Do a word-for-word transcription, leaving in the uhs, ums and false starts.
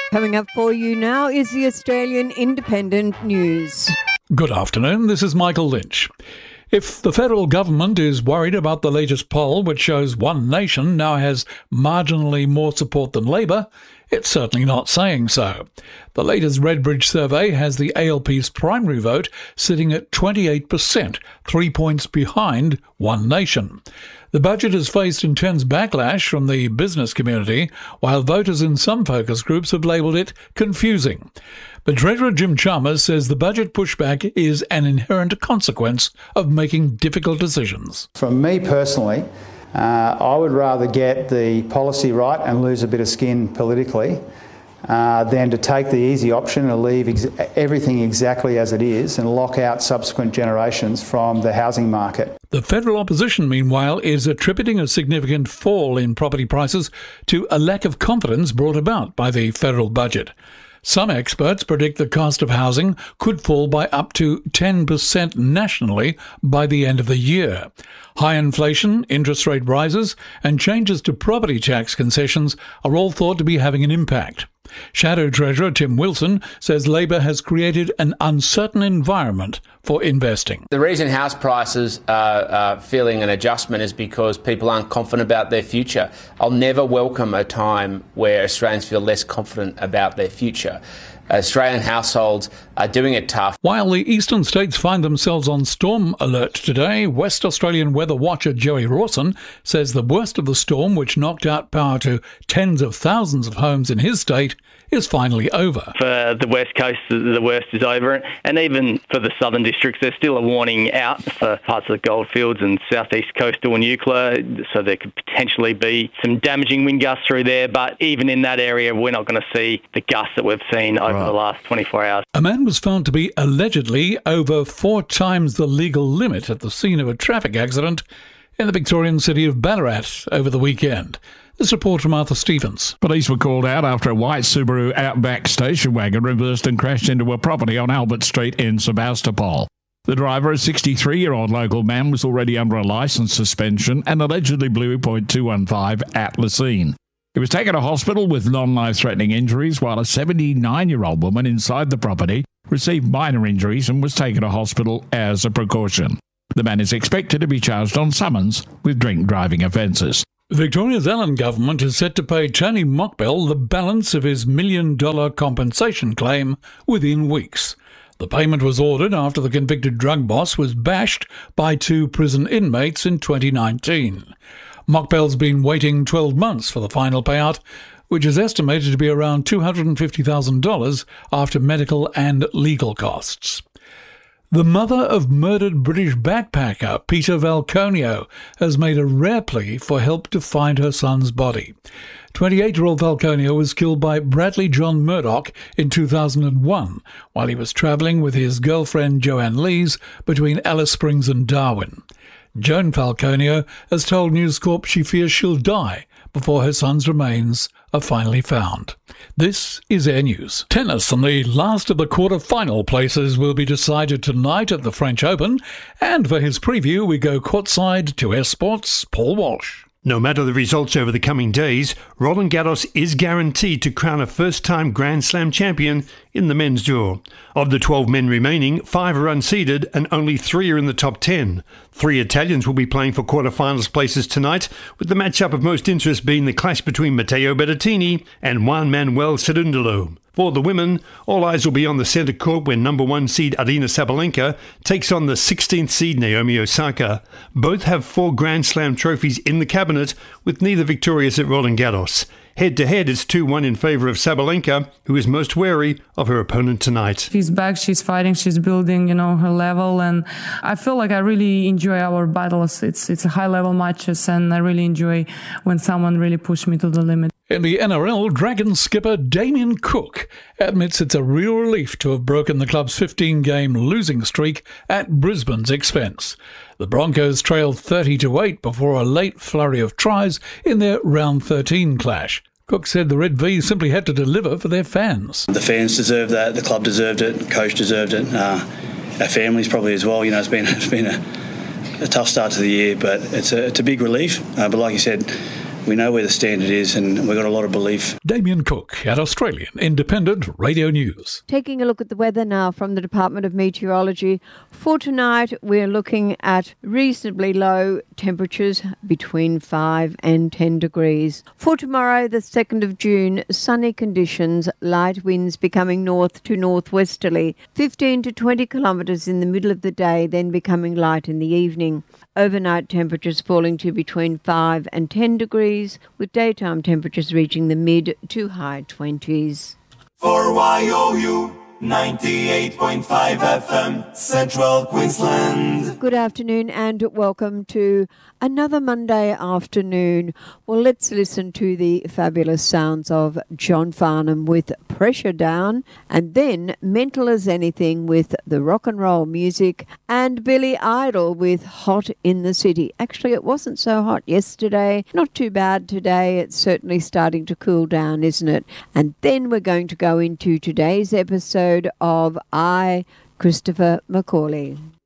Coming up for you now is the Australian Independent News. Good afternoon, this is Michael Lynch. If the federal government is worried about the latest poll, which shows One Nation now has marginally more support than Labor, it's certainly not saying so. The latest Redbridge survey has the A L P's primary vote sitting at twenty-eight percent, three points behind One Nation. The budget has faced intense backlash from the business community, while voters in some focus groups have labelled it confusing. But Treasurer Jim Chalmers says the budget pushback is an inherent consequence of making difficult decisions. From me personally, uh, I would rather get the policy right and lose a bit of skin politically uh, than to take the easy option and leave ex- everything exactly as it is and lock out subsequent generations from the housing market. The federal opposition, meanwhile, is attributing a significant fall in property prices to a lack of confidence brought about by the federal budget. Some experts predict the cost of housing could fall by up to ten percent nationally by the end of the year. High inflation, interest rate rises, and changes to property tax concessions are all thought to be having an impact. Shadow Treasurer Tim Wilson says Labor has created an uncertain environment for investing. The reason house prices are uh, feeling an adjustment is because people aren't confident about their future. I'll never welcome a time where Australians feel less confident about their future. Australian households are doing it tough. While the eastern states find themselves on storm alert today, West Australian weather watcher Joey Rawson says the worst of the storm, which knocked out power to tens of thousands of homes in his state, is finally over. For the West Coast, the worst is over, and even for the southern districts, there's still a warning out for parts of the Goldfields and southeast coastal and Eucla, so there could potentially be some damaging wind gusts through there, but even in that area, we're not going to see the gusts that we've seen over right. the last twenty-four hours. A man was found to be allegedly over four times the legal limit at the scene of a traffic accident in the Victorian city of Ballarat over the weekend. This report from Arthur Stevens. Police were called out after a white Subaru Outback station wagon reversed and crashed into a property on Albert Street in Sebastopol. The driver, a sixty-three-year-old local man, was already under a licence suspension and allegedly blew point two one five at the scene. He was taken to hospital with non-life-threatening injuries, while a seventy-nine-year-old woman inside the property received minor injuries and was taken to hospital as a precaution. The man is expected to be charged on summons with drink driving offences. Victoria's Allan government is set to pay Tony Mockbell the balance of his million-dollar compensation claim within weeks. The payment was ordered after the convicted drug boss was bashed by two prison inmates in twenty nineteen. Mockbell's been waiting twelve months for the final payout, which is estimated to be around two hundred fifty thousand dollars after medical and legal costs. The mother of murdered British backpacker Peter Valconio has made a rare plea for help to find her son's body. twenty-eight-year-old Valconio was killed by Bradley John Murdoch in two thousand one while he was travelling with his girlfriend Joanne Lees between Alice Springs and Darwin. Joan Falconio has told News Corp she fears she'll die before her son's remains are finally found. This is Air News. Tennis and the last of the quarter-final places will be decided tonight at the French Open, and for his preview we go courtside to Air Sports' Paul Walsh. No matter the results over the coming days, Roland Garros is guaranteed to crown a first-time Grand Slam champion in the men's draw. Of the twelve men remaining, five are unseeded and only three are in the top ten. Three Italians will be playing for quarter-finals places tonight, with the matchup of most interest being the clash between Matteo Berrettini and Juan Manuel Cerundolo. For the women, all eyes will be on the centre court when number one seed Aryna Sabalenka takes on the sixteenth seed Naomi Osaka. Both have four Grand Slam trophies in the cabinet, with neither victorious at Roland Garros. Head-to-head, it's two one in favour of Sabalenka, who is most wary of her opponent tonight. She's back, she's fighting, she's building, you know, her level, and I feel like I really enjoy our battles. It's it's high-level matches, and I really enjoy when someone really pushes me to the limit. In the N R L, Dragons skipper Damien Cook admits it's a real relief to have broken the club's fifteen-game losing streak at Brisbane's expense. The Broncos trailed thirty to eight before a late flurry of tries in their round thirteen clash. Cook said the Red V simply had to deliver for their fans. The fans deserved that, the club deserved it, the coach deserved it, uh, our families probably as well. You know, it's been it's been a, a tough start to the year, but it's a, it's a big relief. Uh, but like you said, we know where the standard is, and we've got a lot of belief. Damien Cook at Australian Independent Radio News. Taking a look at the weather now from the Department of Meteorology. For tonight, we're looking at reasonably low temperatures between five and ten degrees. For tomorrow, the second of June, sunny conditions, light winds becoming north to northwesterly, fifteen to twenty kilometres in the middle of the day, then becoming light in the evening. Overnight temperatures falling to between five and ten degrees, with daytime temperatures reaching the mid to high twenties. For Y O U ninety-eight point five F M, Central Queensland. Good afternoon and welcome to another Monday afternoon. Well, let's listen to the fabulous sounds of John Farnham with Pressure Down, and then Mental as Anything with the rock and roll music, and Billy Idol with Hot in the City. Actually, it wasn't so hot yesterday. Not too bad today. It's certainly starting to cool down, isn't it? And then we're going to go into today's episode of I, Christopher McCauley.